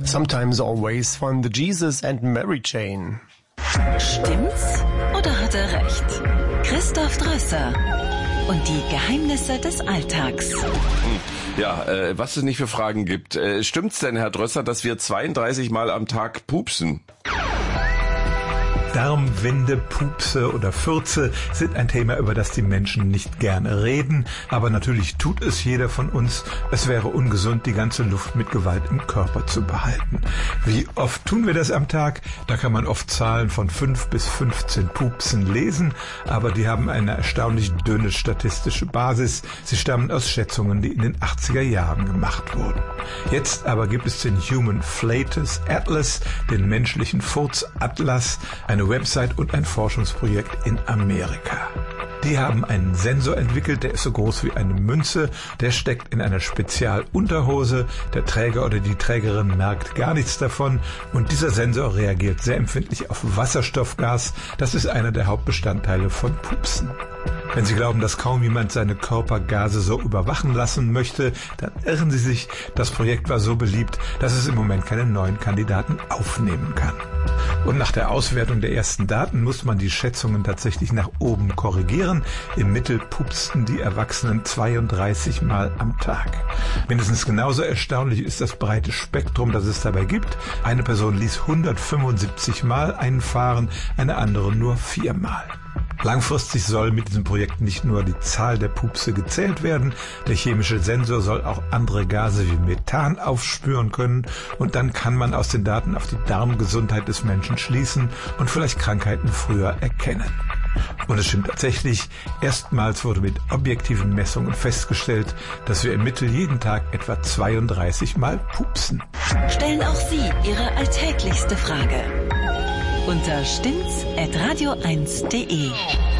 Sometimes Always von The Jesus and Mary Chain. Stimmt's oder hat er recht? Christoph Drösser und die Geheimnisse des Alltags. Ja, was es nicht für Fragen gibt. Stimmt's denn, Herr Drösser, dass wir 32 Mal am Tag pupsen? Darmwinde, Pupse oder Fürze sind ein Thema, über das die Menschen nicht gerne reden. Aber natürlich tut es jeder von uns. Es wäre ungesund, die ganze Luft mit Gewalt im Körper zu behalten. Wie oft tun wir das am Tag? Da kann man oft Zahlen von 5 bis 15 Pupsen lesen. Aber die haben eine erstaunlich dünne statistische Basis. Sie stammen aus Schätzungen, die in den 80er Jahren gemacht wurden. Jetzt aber gibt es den Human Flatus Atlas, den menschlichen Furzatlas, eine Website und ein Forschungsprojekt in Amerika. Die haben einen Sensor entwickelt, der ist so groß wie eine Münze, der steckt in einer Spezialunterhose, der Träger oder die Trägerin merkt gar nichts davon und dieser Sensor reagiert sehr empfindlich auf Wasserstoffgas, das ist einer der Hauptbestandteile von Pupsen. Wenn Sie glauben, dass kaum jemand seine Körpergase so überwachen lassen möchte, dann irren Sie sich. Das Projekt war so beliebt, dass es im Moment keine neuen Kandidaten aufnehmen kann. Und nach der Auswertung der ersten Daten muss man die Schätzungen tatsächlich nach oben korrigieren. Im Mittel pupsten die Erwachsenen 32 Mal am Tag. Mindestens genauso erstaunlich ist das breite Spektrum, das es dabei gibt. Eine Person ließ 175 Mal einfahren, eine andere nur 4 Mal. Langfristig soll mit diesem Projekt nicht nur die Zahl der Pupse gezählt werden, der chemische Sensor soll auch andere Gase wie Methan aufspüren können und dann kann man aus den Daten auf die Darmgesundheit des Menschen schließen und vielleicht Krankheiten früher erkennen. Und es stimmt tatsächlich, erstmals wurde mit objektiven Messungen festgestellt, dass wir im Mittel jeden Tag etwa 32 Mal pupsen. Stellen auch Sie Ihre alltäglichste Frage unter stimmt's@radio1.de.